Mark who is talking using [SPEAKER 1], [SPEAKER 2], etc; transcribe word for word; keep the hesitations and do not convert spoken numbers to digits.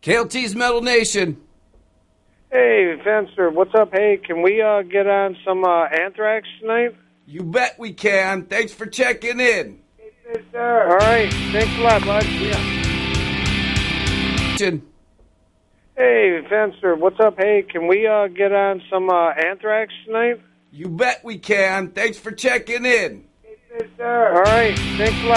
[SPEAKER 1] K L T's Metal Nation.
[SPEAKER 2] Hey, Fenster, what's up? Hey, can we uh, get on some uh, Anthrax tonight?
[SPEAKER 1] You bet we can. Thanks for checking in.
[SPEAKER 2] Yes, sir. All right, thanks a lot, bud. Yeah. Hey, Fenster, what's up? Hey, can we uh, get on some uh, Anthrax tonight?
[SPEAKER 1] You bet we can. Thanks for checking in.
[SPEAKER 2] Yes, sir. All right, thanks a lot.